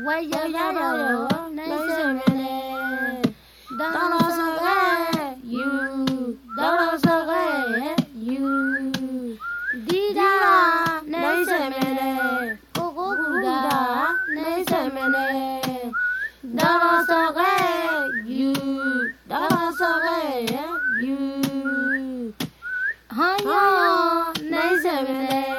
ဝဲရရရလို့နိုင်စရလေဒါ